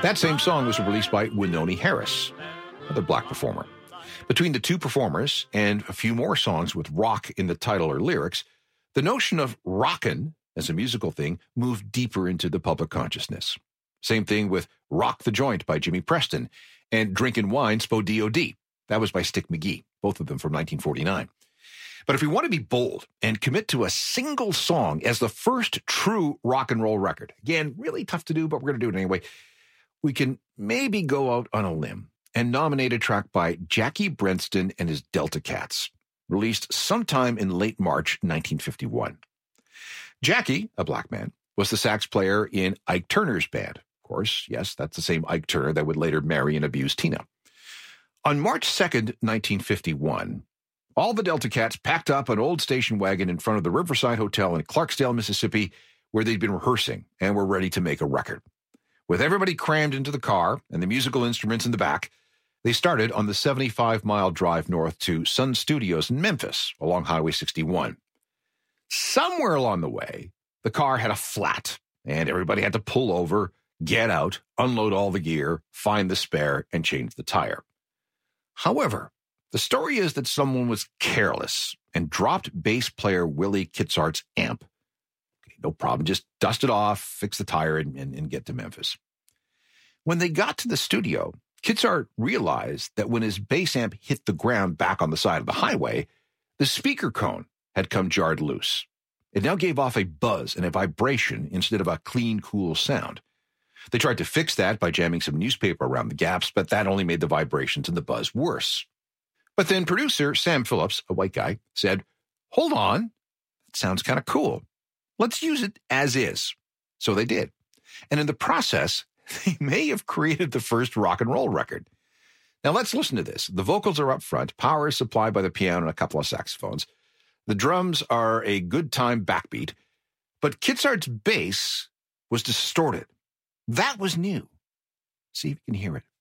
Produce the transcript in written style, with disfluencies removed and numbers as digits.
That same song was released by Wynonie Harris, another black performer. Between the two performers and a few more songs with rock in the title or lyrics, the notion of rockin' as a musical thing moved deeper into the public consciousness. Same thing with Rock the Joint by Jimmy Preston and Drinkin' Wine Spo D.O.D. That was by Stick McGee, both of them from 1949. But if we want to be bold and commit to a single song as the first true rock and roll record, again, really tough to do, but we're going to do it anyway, we can maybe go out on a limb and nominate a track by Jackie Brenston and his Delta Cats, released sometime in late March 1951. Jackie, a black man, was the sax player in Ike Turner's band. Of course, yes, that's the same Ike Turner that would later marry and abuse Tina. On March 2nd, 1951, all the Delta Cats packed up an old station wagon in front of the Riverside Hotel in Clarksdale, Mississippi, where they'd been rehearsing and were ready to make a record. With everybody crammed into the car and the musical instruments in the back, they started on the 75-mile drive north to Sun Studios in Memphis along Highway 61. Somewhere along the way, the car had a flat, and everybody had to pull over, get out, unload all the gear, find the spare, and change the tire. However, the story is that someone was careless and dropped bass player Willie Kitzart's amp. Okay, no problem, just dust it off, fix the tire, and get to Memphis. When they got to the studio, Kitzart realized that when his bass amp hit the ground back on the side of the highway, the speaker cone had come jarred loose. It now gave off a buzz and a vibration instead of a clean, cool sound. They tried to fix that by jamming some newspaper around the gaps, but that only made the vibrations and the buzz worse. But then producer Sam Phillips, a white guy, said, "Hold on, that sounds kind of cool. Let's use it as is." So they did. And in the process, they may have created the first rock and roll record. Now let's listen to this. The vocals are up front. Power is supplied by the piano and a couple of saxophones. The drums are a good time backbeat. But Kitzart's bass was distorted. That was new. See if you can hear it.